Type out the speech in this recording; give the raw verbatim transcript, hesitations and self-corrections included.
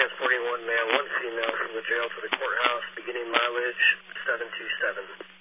transporting one male, one female from the jail to the courthouse, beginning mileage seven two seven.